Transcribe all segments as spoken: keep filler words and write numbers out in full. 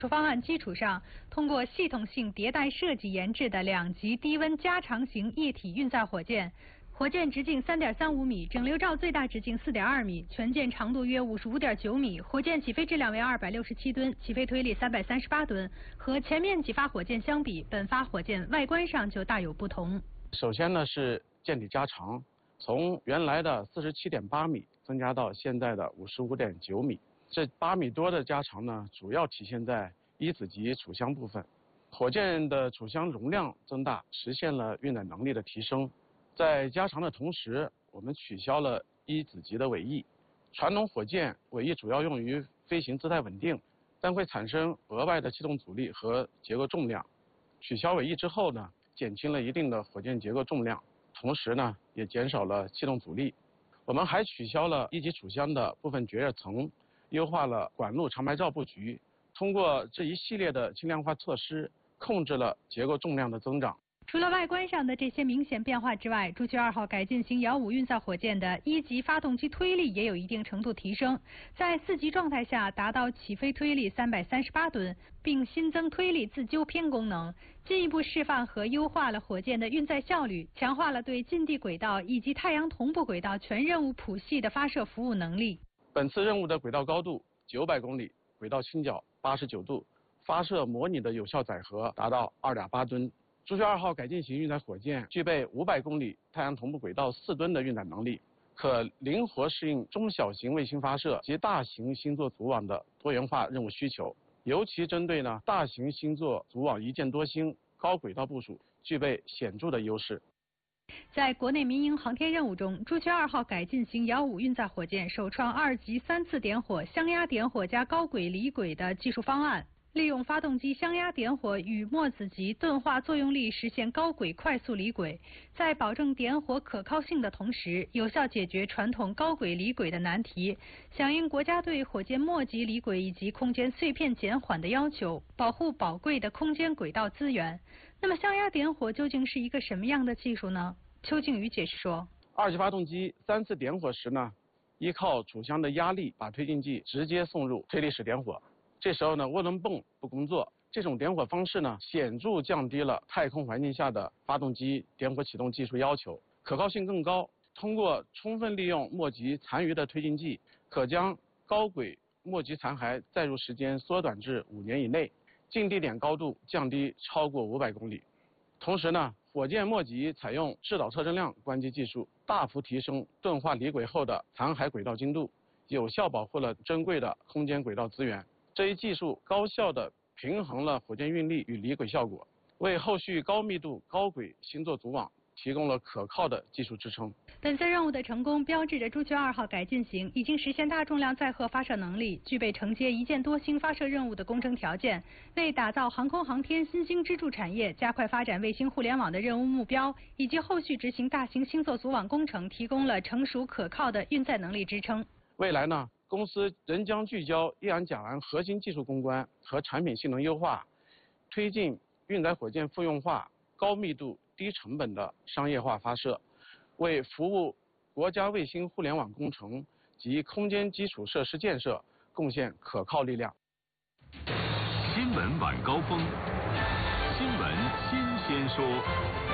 方案基础上，通过系统性迭代设计研制的两级低温加长型液体运载火箭。 火箭直径 三点三五米，整流罩最大直径 四点二米，全舰长度约 五十五点九米。火箭起飞质量为二百六十七吨，起飞推力三百三十八吨。和前面几发火箭相比，本发火箭外观上就大有不同。 首先呢是舰体加长，从原来的 四十七点八米增加到现在的 五十五点九米。这八米多的加长呢，主要体现在一子级储箱部分。火箭的储箱容量增大，实现了运载能力的提升。 在加长的同时，我们取消了一子级的尾翼。传统火箭尾翼主要用于飞行姿态稳定，但会产生额外的气动阻力和结构重量。取消尾翼之后呢，减轻了一定的火箭结构重量，同时呢，也减少了气动阻力。我们还取消了一级储箱的部分绝热层，优化了管路长白罩布局。通过这一系列的轻量化措施，控制了结构重量的增长。 除了外观上的这些明显变化之外，朱雀二号改进型遥五运载火箭的一级发动机推力也有一定程度提升，在四级状态下达到起飞推力三百三十八吨，并新增推力自纠偏功能，进一步释放和优化了火箭的运载效率，强化了对近地轨道以及太阳同步轨道全任务谱系的发射服务能力。 本次任务的轨道高度九百公里，轨道倾角八十九度，发射模拟的有效载荷达到 二点八吨。 朱雀二号改进型运载火箭具备五百公里太阳同步轨道四吨的运载能力，可灵活适应中小型卫星发射及大型星座组网的多元化任务需求。尤其针对呢大型星座组网一箭多星、高轨道部署，具备显著的优势。 在国内民营航天任务中，朱雀二号改进型遥五运载火箭首创二级三次点火、箱压点火加高轨离轨的技术方案。 利用发动机箱压点火与墨子级钝化作用力实现高轨快速离轨，在保证点火可靠性的同时，有效解决传统高轨离轨的难题，响应国家对火箭末级离轨以及空间碎片减缓的要求，保护宝贵的空间轨道资源。那么，箱压点火究竟是一个什么样的技术呢？邱静宇解释说， 二级发动机三次点火时呢，依靠储箱的压力把推进剂直接送入推力室点火。 这时候呢，涡轮泵不工作，这种点火方式呢，显著降低了太空环境下的发动机点火启动技术要求，可靠性更高。通过充分利用末级残余的推进剂，可将高轨末级残骸载入时间缩短至五年以内，近地点高度降低超过五百公里。同时呢，火箭末级采用制导测振量关机技术，大幅提升钝化离轨后的残骸轨道精度，有效保护了珍贵的空间轨道资源。 这一技术高效地平衡了火箭运力与离轨效果，为后续高密度高轨星座组网提供了可靠的技术支撑。 本次任务的成功标志着朱雀二号改进型已经实现大重量载荷发射能力，具备承接一箭多星发射任务的工程条件，为打造航空航天新兴支柱产业、加快发展卫星互联网的任务目标，以及后续执行大型星座组网工程提供了成熟可靠的运载能力支撑。 未来呢？ 公司仍将聚焦液氧甲烷核心技术攻关和产品性能优化，推进运载火箭复用化、高密度、低成本的商业化发射，为服务国家卫星互联网工程及空间基础设施建设贡献可靠力量。 新闻晚高峰，新闻新鲜说。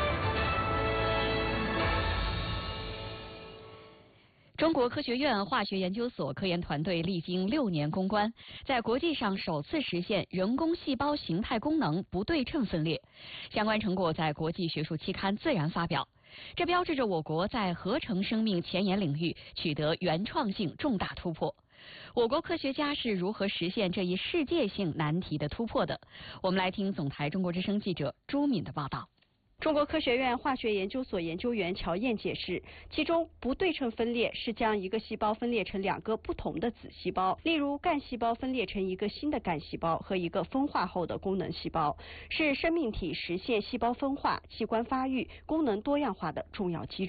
中国科学院化学研究所科研团队历经六年攻关，在国际上首次实现人工细胞形态功能不对称分裂，相关成果在国际学术期刊《自然》发表。这标志着我国在合成生命前沿领域取得原创性重大突破。我国科学家是如何实现这一世界性难题的突破的？我们来听总台中国之声记者朱敏的报道。 中国科学院化学研究所研究员乔燕解释，其中不对称分裂是将一个细胞分裂成两个不同的子细胞，例如干细胞分裂成一个新的干细胞和一个分化后的功能细胞，是生命体实现细胞分化、器官发育、功能多样化的重要基础。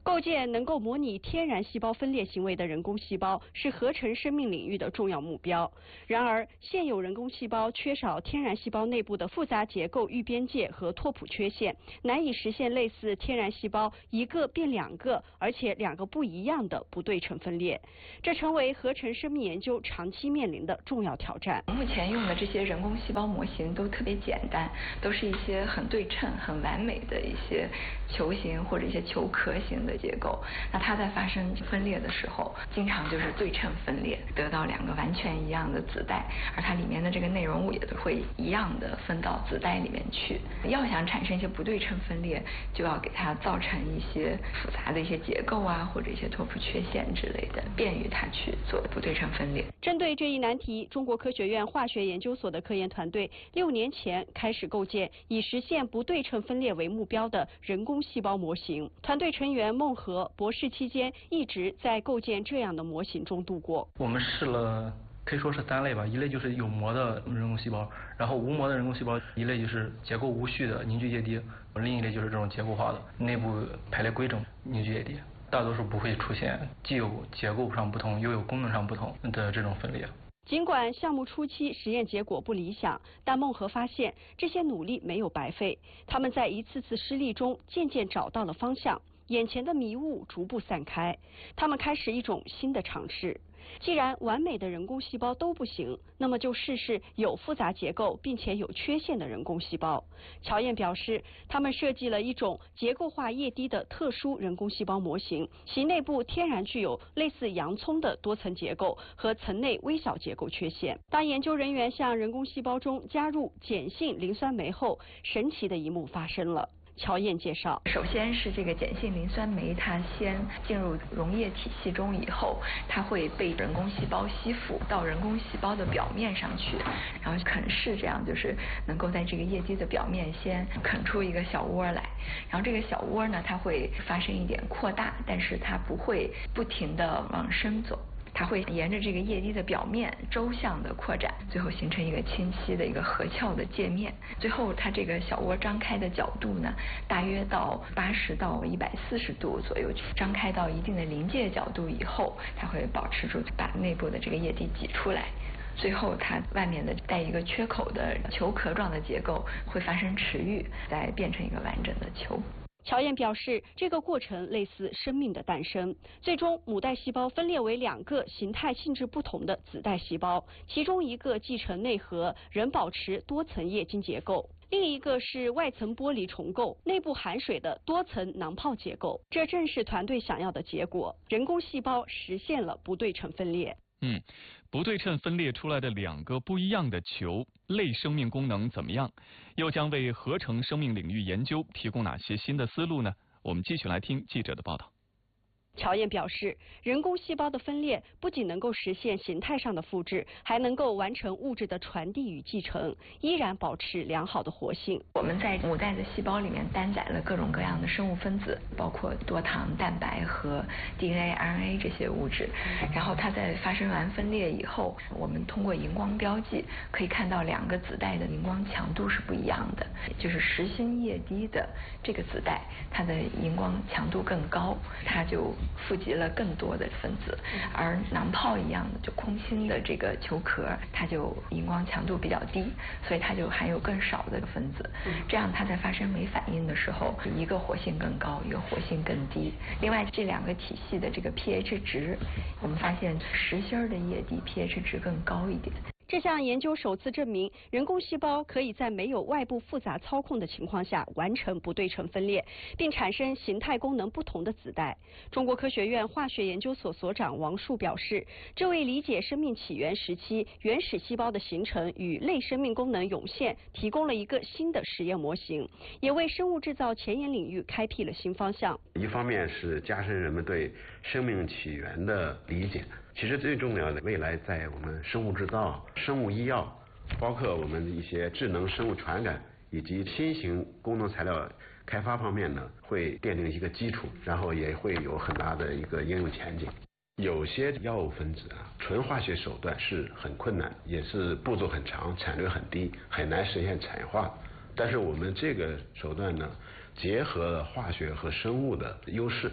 构建能够模拟天然细胞分裂行为的人工细胞是合成生命领域的重要目标。然而，现有人工细胞缺少天然细胞内部的复杂结构域边界和拓扑缺陷，难以实现类似天然细胞一个变两个，而且两个不一样的不对称分裂。这成为合成生命研究长期面临的重要挑战。 目前用的这些人工细胞模型都特别简单，都是一些很对称、很完美的一些球形或者一些球壳形的结构。那它在发生分裂的时候，经常就是对称分裂，得到两个完全一样的子代，而它里面的这个内容物也都会一样的分到子代里面去。要想产生一些不对称分裂，就要给它造成一些复杂的一些结构啊，或者一些拓扑缺陷之类的，便于它去做不对称分裂。 针对这一难题，中国科学院化学研究所的科研团队六年前开始构建以实现不对称分裂为目标的人工细胞模型。团队成员孟和博士期间一直在构建这样的模型中度过。 我们试了可以说是三类吧，一类就是有膜的人工细胞，然后无膜的人工细胞，一类就是结构无序的凝聚液滴，另一类就是这种结构化的内部排列规整凝聚液滴。大多数不会出现既有结构上不同又有功能上不同的这种分裂。 尽管项目初期实验结果不理想，但孟和发现这些努力没有白费。他们在一次次失利中渐渐找到了方向，眼前的迷雾逐步散开。他们开始一种新的尝试。既然完美的人工细胞都不行，那么就试试有复杂结构并且有缺陷的人工细胞。乔燕表示，他们设计了一种结构化液滴的特殊人工细胞模型，其内部天然具有类似洋葱的多层结构和层内微小结构缺陷。当研究人员向人工细胞中加入碱性磷酸酶后，神奇的一幕发生了。乔燕介绍， 首先是这个碱性磷酸酶，它先进入溶液体系中以后，它会被人工细胞吸附到人工细胞的表面上去，然后啃噬，这样就是能够在这个液滴的表面先啃出一个小窝来。然后这个小窝呢，它会发生一点扩大，但是它不会不停地往深走。它会沿着这个液滴的表面周向的扩展，最后形成一个清晰的一个合鞘的界面。最后它这个小窝张开的角度呢，大约到八十到一百四十度左右，张开到一定的临界角度以后，它会保持住把内部的这个液滴挤出来。最后它外面的带一个缺口的球壳状的结构会发生迟愈，再变成一个完整的球。 乔燕表示，这个过程类似生命的诞生。最终，母带细胞分裂为两个形态性质不同的子带细胞，其中一个继承内核，仍保持多层液晶结构；另一个是外层剥离重构，内部含水的多层囊泡结构。这正是团队想要的结果，人工细胞实现了不对称分裂。 嗯，不对称分裂出来的两个不一样的球，类生命功能怎么样？又将为合成生命领域研究提供哪些新的思路呢？我们继续来听记者的报道。 乔燕表示，人工细胞的分裂不仅能够实现形态上的复制，还能够完成物质的传递与继承，依然保持良好的活性。 我们在母带的细胞里面担载了各种各样的生物分子，包括多糖、蛋白和 D N A、R N A 这些物质。然后它在发生完分裂以后，我们通过荧光标记可以看到两个子带的荧光强度是不一样的，就是实心液滴的这个子带，它的荧光强度更高，它就富集了更多的分子，而囊泡一样的就空心的这个球壳，它就荧光强度比较低，所以它就含有更少的分子，这样它在发生酶反应的时候，一个活性更高，一个活性更低。另外这两个体系的这个 pH 值，我们发现实心的液滴 pH 值更高一点。 这项研究首次证明，人工细胞可以在没有外部复杂操控的情况下完成不对称分裂，并产生形态功能不同的子代。中国科学院化学研究所所长王树表示，这为理解生命起源时期原始细胞的形成与类生命功能涌现提供了一个新的实验模型，也为生物制造前沿领域开辟了新方向。 一方面是加深人们对生命起源的理解，其实最重要的，未来在我们生物制造、生物医药，包括我们一些智能生物传感以及新型功能材料开发方面呢，会奠定一个基础，然后也会有很大的一个应用前景。有些药物分子啊，纯化学手段是很困难，也是步骤很长，产率很低，很难实现产业化。但是我们这个手段呢，结合了化学和生物的优势，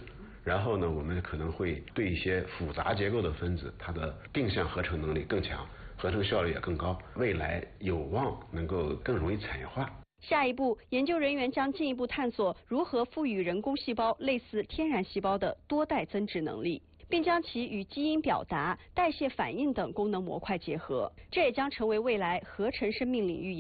然后呢，我们可能会对一些复杂结构的分子，它的定向合成能力更强，合成效率也更高，未来有望能够更容易产业化。 下一步，研究人员将进一步探索如何赋予人工细胞类似天然细胞的多代增殖能力，并将其与基因表达、代谢反应等功能模块结合，这也将成为未来合成生命领域